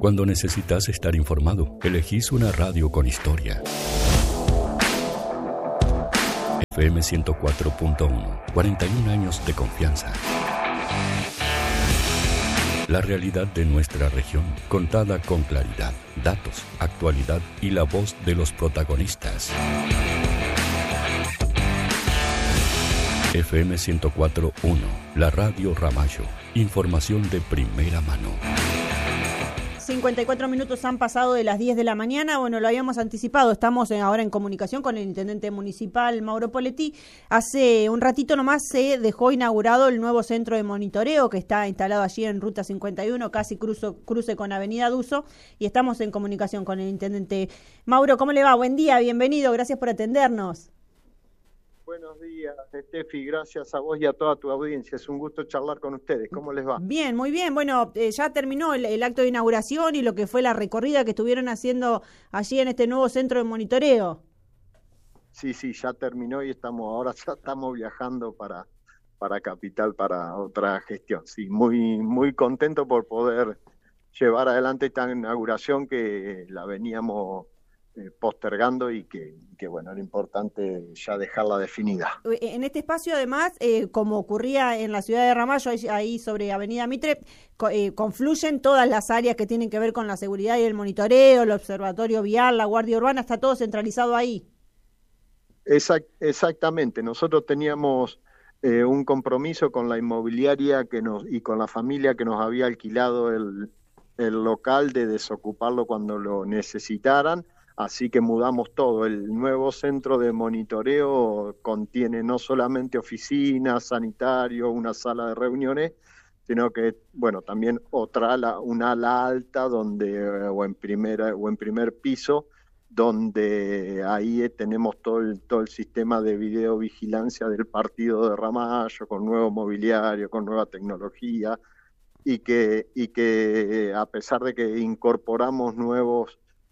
Cuando necesitas estar informado, elegís una radio con historia. FM 104.1, 41 años de confianza. La realidad de nuestra región, contada con claridad, datos, actualidad y la voz de los protagonistas. FM 104.1, la radio Ramallo. Información de primera mano. 54 minutos han pasado de las 10 de la mañana. Bueno, lo habíamos anticipado. Estamos ahora en comunicación con el intendente municipal, Mauro Poletti. Hace un ratito nomás se dejó inaugurado el nuevo centro de monitoreo que está instalado allí en Ruta 51, casi cruce con Avenida Duso. Y estamos en comunicación con el intendente. Mauro, ¿cómo le va? Buen día, bienvenido. Gracias por atendernos. Buenos días, Estefi, gracias a vos y a toda tu audiencia. Es un gusto charlar con ustedes. ¿Cómo les va? Bien, muy bien. Bueno, ya terminó el acto de inauguración y lo que fue la recorrida que estuvieron haciendo allí en este nuevo centro de monitoreo. Sí, ya terminó y ya estamos viajando para Capital para otra gestión. Sí, muy contento por poder llevar adelante esta inauguración que la veníamos postergando y que bueno, era importante ya dejarla definida. En este espacio, además, como ocurría en la ciudad de Ramallo, ahí sobre Avenida Mitre, confluyen todas las áreas que tienen que ver con la seguridad y el monitoreo, el observatorio vial, la guardia urbana, está todo centralizado ahí. Exactamente, nosotros teníamos un compromiso con la inmobiliaria y con la familia que nos había alquilado el local de desocuparlo cuando lo necesitaran. Así que mudamos todo. El nuevo centro de monitoreo contiene no solamente oficinas, sanitario, una sala de reuniones, sino que, bueno, también una ala alta o en primer piso, donde ahí tenemos todo el sistema de videovigilancia del partido de Ramallo, con nuevo mobiliario, con nueva tecnología, y que a pesar de que incorporamos nuevo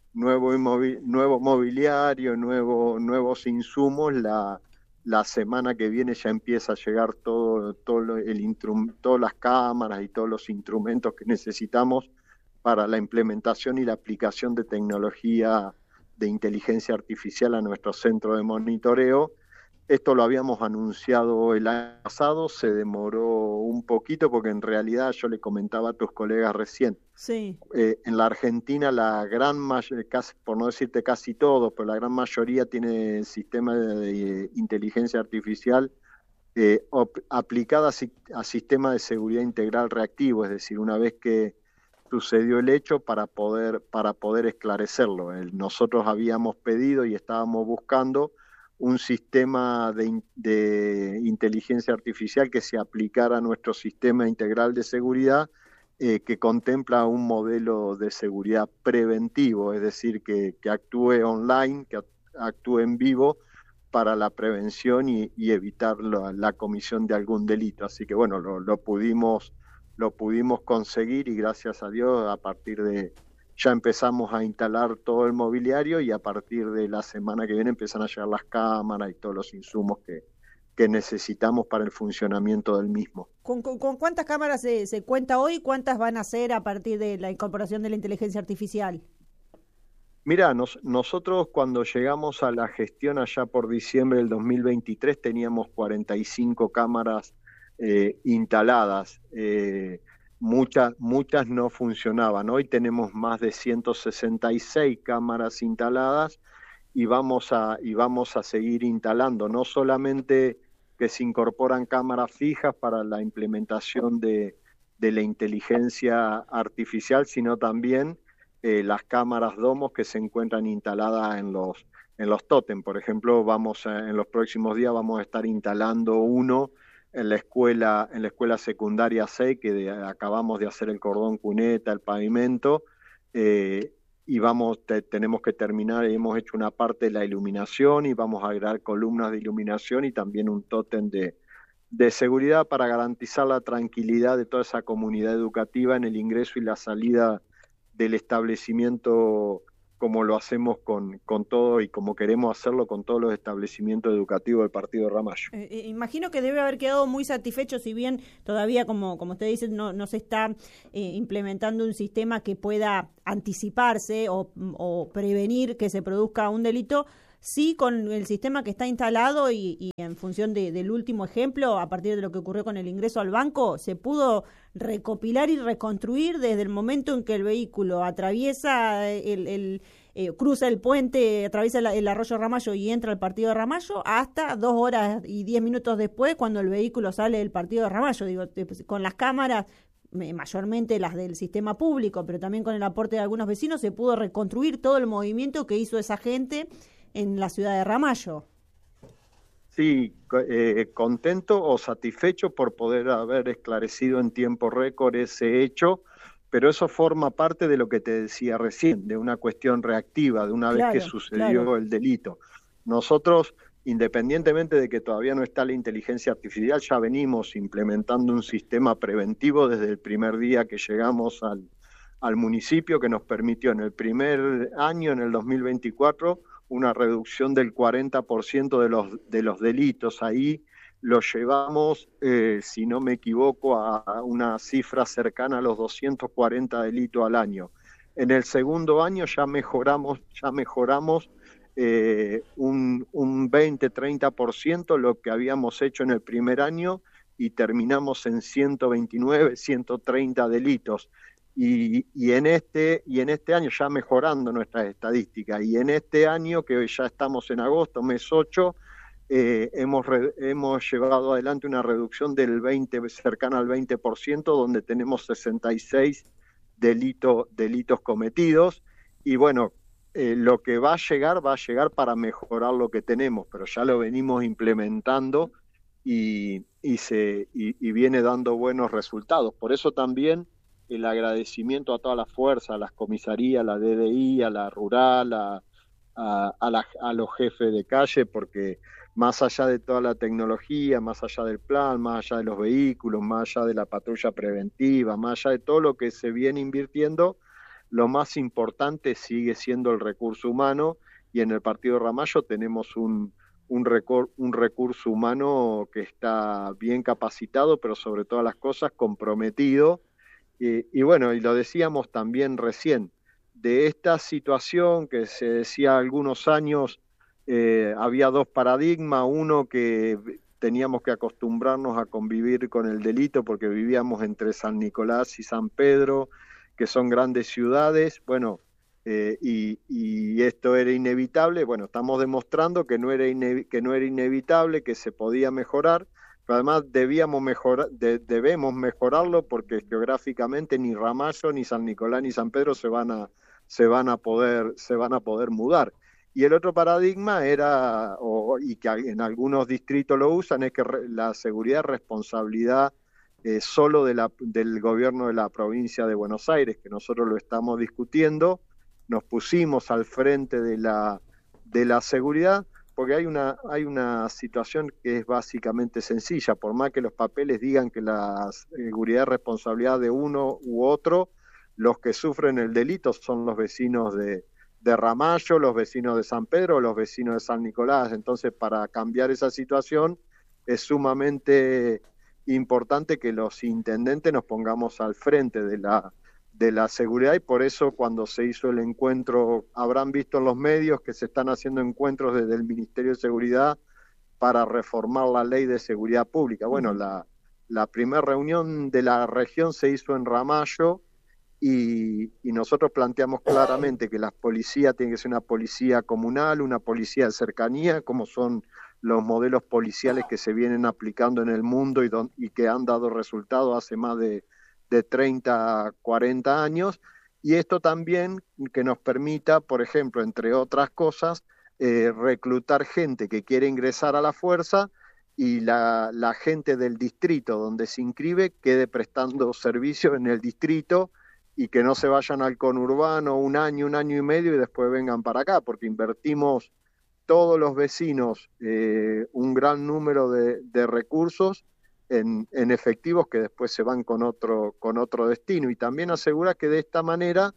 mobiliario, nuevos insumos, la semana que viene ya empieza a llegar todas las cámaras y todos los instrumentos que necesitamos para la implementación y la aplicación de tecnología de inteligencia artificial a nuestro centro de monitoreo. Esto lo habíamos anunciado el año pasado, se demoró un poquito porque en realidad yo le comentaba a tus colegas recién, sí. En la Argentina la gran mayoría, por no decirte casi todos, pero la gran mayoría tiene sistema de inteligencia artificial aplicada a sistema de seguridad integral reactivo, es decir, una vez que sucedió el hecho para poder esclarecerlo. Nosotros habíamos pedido y estábamos buscando un sistema de inteligencia artificial que se aplicara a nuestro sistema integral de seguridad, que contempla un modelo de seguridad preventivo, es decir, que actúe online, que actúe en vivo para la prevención y evitar la comisión de algún delito. Así que bueno, lo pudimos conseguir y gracias a Dios ya empezamos a instalar todo el mobiliario y a partir de la semana que viene empiezan a llegar las cámaras y todos los insumos que necesitamos para el funcionamiento del mismo. ¿Con cuántas cámaras se cuenta hoy? ¿Cuántas van a ser a partir de la incorporación de la inteligencia artificial? Mirá, nosotros cuando llegamos a la gestión allá por diciembre del 2023 teníamos 45 cámaras instaladas. Muchas no funcionaban. Hoy tenemos más de 166 cámaras instaladas y vamos a seguir instalando, no solamente que se incorporan cámaras fijas para la implementación de la inteligencia artificial, sino también las cámaras domos que se encuentran instaladas en los tótem. Por ejemplo, en los próximos días vamos a estar instalando uno en la escuela secundaria 6, que acabamos de hacer el cordón cuneta, el pavimento, y tenemos que terminar, hemos hecho una parte de la iluminación y vamos a agregar columnas de iluminación y también un tótem de seguridad para garantizar la tranquilidad de toda esa comunidad educativa en el ingreso y la salida del establecimiento como lo hacemos con todo y como queremos hacerlo con todos los establecimientos educativos del partido de Ramallo. Imagino que debe haber quedado muy satisfecho, si bien todavía, como usted dice, no se está implementando un sistema que pueda anticiparse o prevenir que se produzca un delito. Sí, con el sistema que está instalado y en función del último ejemplo, a partir de lo que ocurrió con el ingreso al banco, se pudo recopilar y reconstruir desde el momento en que el vehículo atraviesa cruza el puente, atraviesa el arroyo Ramallo y entra al partido de Ramallo, hasta 2 horas y 10 minutos después, cuando el vehículo sale del partido de Ramallo. Digo, con las cámaras, mayormente las del sistema público, pero también con el aporte de algunos vecinos, se pudo reconstruir todo el movimiento que hizo esa gente en la ciudad de Ramallo. Sí, contento o satisfecho por poder haber esclarecido en tiempo récord ese hecho, pero eso forma parte de lo que te decía recién, de una cuestión reactiva, de una vez que sucedió el delito. Nosotros, independientemente de que todavía no está la inteligencia artificial, ya venimos implementando un sistema preventivo desde el primer día que llegamos al municipio, que nos permitió en el primer año, en el 2024, una reducción del 40% de los delitos. Ahí lo llevamos, si no me equivoco, a una cifra cercana a los 240 delitos al año. En el segundo año ya mejoramos un 20-30% lo que habíamos hecho en el primer año y terminamos en 129, 130 delitos. Y en este año ya mejorando nuestras estadísticas, y en este año que ya estamos en agosto, mes 8, hemos llevado adelante una reducción del cercana al 20%, donde tenemos 66 delitos cometidos, y bueno, lo que va a llegar para mejorar lo que tenemos, pero ya lo venimos implementando y viene dando buenos resultados. Por eso también el agradecimiento a todas las fuerzas, a las comisarías, a la DDI, a la rural, a los jefes de calle, porque más allá de toda la tecnología, más allá del plan, más allá de los vehículos, más allá de la patrulla preventiva, más allá de todo lo que se viene invirtiendo, lo más importante sigue siendo el recurso humano, y en el partido de Ramallo tenemos un recurso humano que está bien capacitado, pero sobre todas las cosas comprometido. Y bueno, y lo decíamos también recién, de esta situación que se decía algunos años, había 2 paradigmas, uno que teníamos que acostumbrarnos a convivir con el delito porque vivíamos entre San Nicolás y San Pedro, que son grandes ciudades, bueno, y esto era inevitable. Bueno, estamos demostrando que no era inevitable, que se podía mejorar. Pero además debemos mejorarlo, porque geográficamente ni Ramallo, ni San Nicolás, ni San Pedro se van a poder mudar. Y el otro paradigma era, y que en algunos distritos lo usan, es que la seguridad es responsabilidad solo del gobierno de la provincia de Buenos Aires, que nosotros lo estamos discutiendo. Nos pusimos al frente de la seguridad, porque hay una situación que es básicamente sencilla. Por más que los papeles digan que la seguridad es responsabilidad de uno u otro, los que sufren el delito son los vecinos de Ramallo, los vecinos de San Pedro, los vecinos de San Nicolás. Entonces, para cambiar esa situación es sumamente importante que los intendentes nos pongamos al frente de la seguridad, y por eso cuando se hizo el encuentro, habrán visto en los medios que se están haciendo encuentros desde el Ministerio de Seguridad para reformar la ley de seguridad pública. Bueno, la primera reunión de la región se hizo en Ramallo, y nosotros planteamos claramente que la policía tiene que ser una policía comunal, una policía de cercanía, como son los modelos policiales que se vienen aplicando en el mundo y que han dado resultados hace más de 30, 40 años, y esto también que nos permita, por ejemplo, entre otras cosas, reclutar gente que quiere ingresar a la fuerza, y la gente del distrito donde se inscribe quede prestando servicio en el distrito, y que no se vayan al conurbano un año y medio y después vengan para acá, porque invertimos todos los vecinos un gran número de recursos en efectivos que después se van con otro destino, y también asegura que de esta manera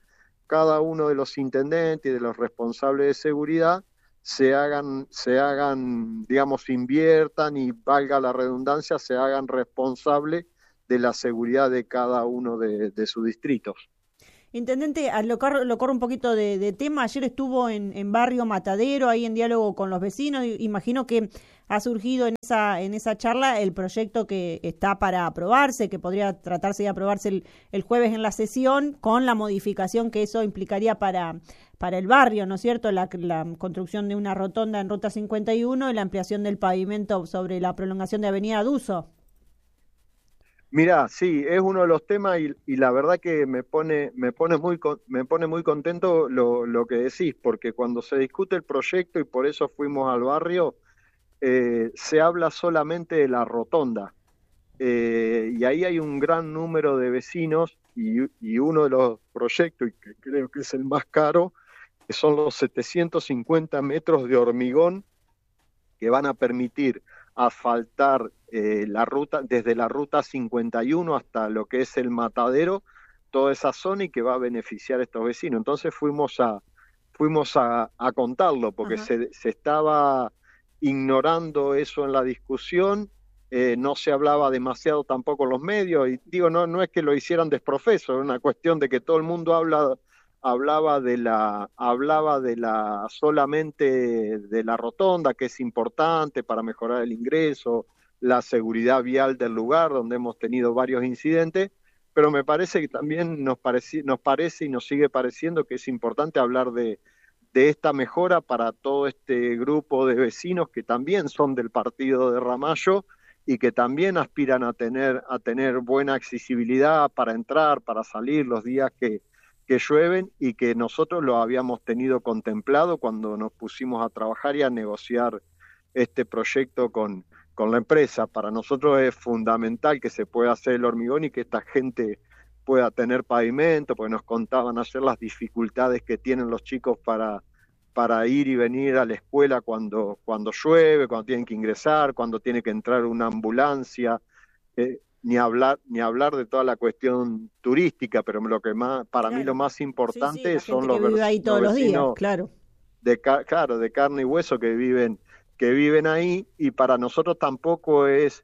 cada uno de los intendentes y de los responsables de seguridad se hagan, digamos, inviertan y valga la redundancia, se hagan responsables de la seguridad de cada uno de sus distritos. Intendente, lo corro un poquito de tema. Ayer estuvo en Barrio Matadero, ahí en diálogo con los vecinos. Imagino que ha surgido en esa charla el proyecto que está para aprobarse, que podría tratarse de aprobarse el jueves en la sesión, con la modificación que eso implicaría para el barrio, ¿no es cierto? La construcción de una rotonda en Ruta 51 y la ampliación del pavimento sobre la prolongación de Avenida Duso. Mirá, sí, es uno de los temas y la verdad que me pone muy contento lo que decís, porque cuando se discute el proyecto, y por eso fuimos al barrio, se habla solamente de la rotonda. Y ahí hay un gran número de vecinos y uno de los proyectos, y que creo que es el más caro, que son los 750 metros de hormigón que van a permitir asfaltar la ruta, desde la ruta 51 hasta lo que es el Matadero, toda esa zona, y que va a beneficiar a estos vecinos. Entonces fuimos a contarlo, porque se estaba ignorando eso en la discusión, no se hablaba demasiado tampoco en los medios, y digo, no es que lo hicieran desprofeso, es una cuestión de que todo el mundo hablaba solamente de la rotonda, que es importante para mejorar el ingreso, la seguridad vial del lugar, donde hemos tenido varios incidentes, pero me parece que también nos parece y nos sigue pareciendo que es importante hablar de esta mejora para todo este grupo de vecinos que también son del partido de Ramallo y que también aspiran a tener buena accesibilidad para entrar, para salir los días que llueven, y que nosotros lo habíamos tenido contemplado cuando nos pusimos a trabajar y a negociar este proyecto con la empresa. Para nosotros es fundamental que se pueda hacer el hormigón y que esta gente pueda tener pavimento, porque nos contaban ayer las dificultades que tienen los chicos para ir y venir a la escuela cuando llueve, cuando tienen que ingresar, cuando tiene que entrar una ambulancia, ni hablar de toda la cuestión turística, pero lo que más, para mí lo más importante son los vecinos ahí todos los días, claro. De carne y hueso que viven ahí, y para nosotros tampoco es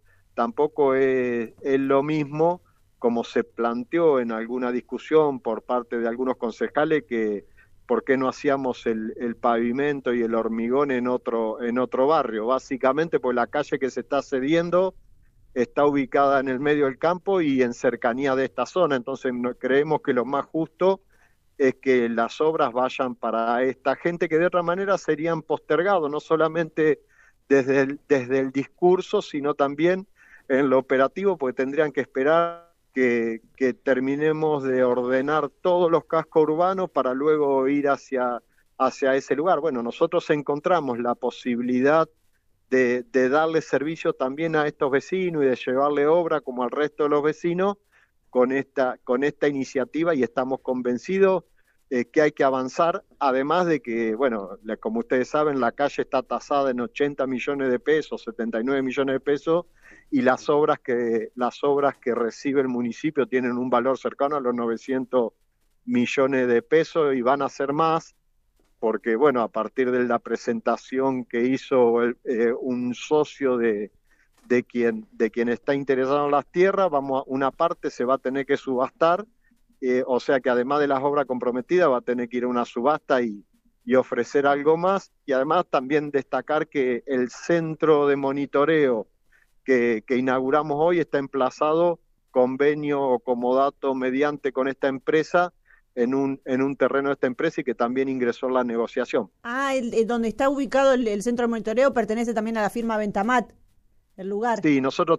lo mismo, como se planteó en alguna discusión por parte de algunos concejales, que por qué no hacíamos el pavimento y el hormigón en otro barrio, básicamente porque la calle que se está cediendo está ubicada en el medio del campo y en cercanía de esta zona. Entonces creemos que lo más justo es que las obras vayan para esta gente, que de otra manera serían postergados, no solamente desde el discurso, sino también en lo operativo, porque tendrían que esperar que terminemos de ordenar todos los cascos urbanos para luego ir hacia ese lugar. Bueno, nosotros encontramos la posibilidad de darle servicio también a estos vecinos y de llevarle obra como al resto de los vecinos con esta iniciativa, y estamos convencidos que hay que avanzar, además de que, bueno, como ustedes saben, la calle está tasada en 80 millones de pesos, 79 millones de pesos, y las obras que recibe el municipio tienen un valor cercano a los 900 millones de pesos, y van a ser más, porque, bueno, a partir de la presentación que hizo un socio de quien está interesado en las tierras, una parte se va a tener que subastar, o sea que además de las obras comprometidas va a tener que ir a una subasta y ofrecer algo más, y además también destacar que el centro de monitoreo que inauguramos hoy está emplazado, convenio o comodato mediante con esta empresa, en un terreno de esta empresa, y que también ingresó en la negociación. Donde está ubicado el centro de monitoreo pertenece también a la firma Ventamat, el lugar. Sí, nosotros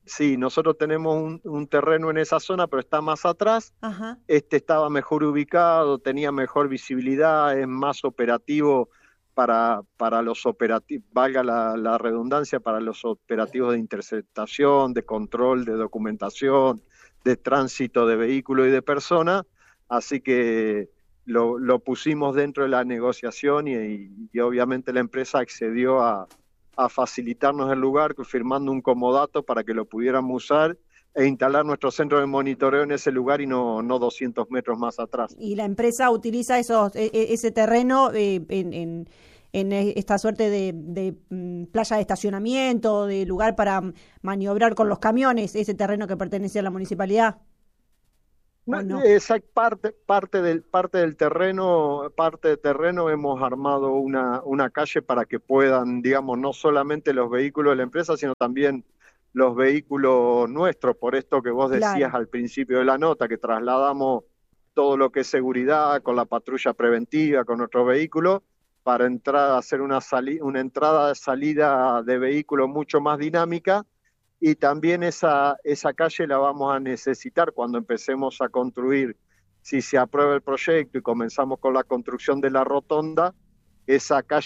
tenemos un terreno en esa zona, pero está más atrás. Ajá. Este estaba mejor ubicado, tenía mejor visibilidad, es más operativo para los operativos, valga la redundancia, para los operativos de interceptación, de control, de documentación, de tránsito de vehículos y de personas. Así que lo pusimos dentro de la negociación, y obviamente la empresa accedió a facilitarnos el lugar, firmando un comodato para que lo pudiéramos usar, e instalar nuestro centro de monitoreo en ese lugar y no 200 metros más atrás. Y la empresa utiliza ese terreno en esta suerte de playa de estacionamiento, de lugar para maniobrar con los camiones, ese terreno que pertenece a la municipalidad. No, esa parte del terreno hemos armado una calle para que puedan, digamos, no solamente los vehículos de la empresa, sino también los vehículos nuestros, por esto que vos decías Claro. al principio de la nota, que trasladamos todo lo que es seguridad con la patrulla preventiva, con nuestros vehículos, para hacer una entrada-salida de vehículos mucho más dinámica. Y también esa calle la vamos a necesitar cuando empecemos a construir, si se aprueba el proyecto y comenzamos con la construcción de la rotonda, esa calle